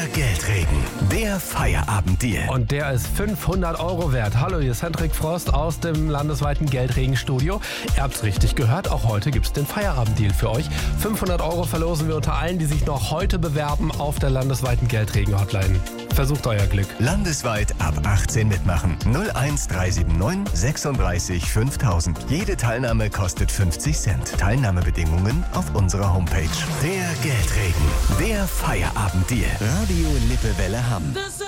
Geldregen. Der Feierabenddeal. Und der ist 500 Euro wert. Hallo, hier ist Hendrik Frost aus dem landesweiten Geldregenstudio. Ihr habt's richtig gehört, auch heute gibt's den Feierabenddeal für euch. 500 Euro verlosen wir unter allen, die sich noch heute bewerben auf der landesweiten Geldregen-Hotline. Versucht euer Glück. Landesweit ab 18 mitmachen. 01379 36 5000. Jede Teilnahme kostet 50 Cent. Teilnahmebedingungen auf unserer Homepage. Der Geldregen. Der Feierabenddeal. Radio Lippewelle Hamm.